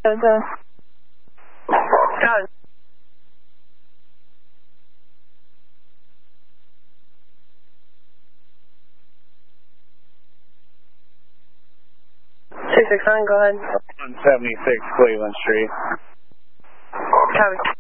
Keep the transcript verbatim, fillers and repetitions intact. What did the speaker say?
seven seven. Got it. two six nine, go ahead. one seventy-six Cleveland Street. Copy.